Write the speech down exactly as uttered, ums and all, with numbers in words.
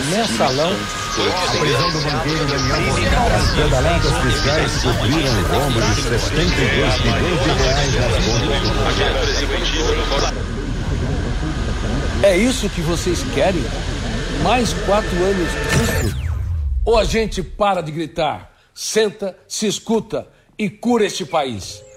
mensalão. A prisão do banqueiro Daniel Moscardo. Pedaladas fiscais cobriram o rombo de sessenta e dois milhões de reais nas contas do É isso que vocês querem? Mais quatro anos disso? Ou a gente para de gritar, senta, se escuta e cura este país?